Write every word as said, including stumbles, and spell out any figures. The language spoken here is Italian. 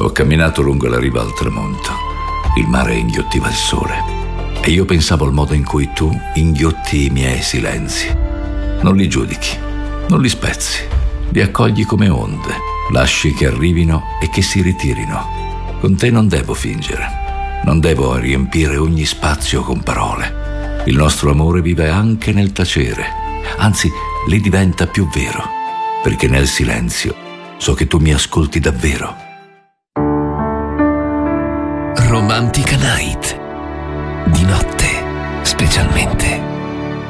Ho camminato lungo la riva al tramonto. Il mare inghiottiva il sole e io pensavo al modo in cui tu inghiotti i miei silenzi. Non li giudichi, non li spezzi, li accogli come onde, lasci che arrivino e che si ritirino. Con te non devo fingere, non devo riempire ogni spazio con parole. Il nostro amore vive anche nel tacere, anzi, le diventa più vero, perché nel silenzio so che tu mi ascolti davvero. Romantica Night. Di notte, specialmente.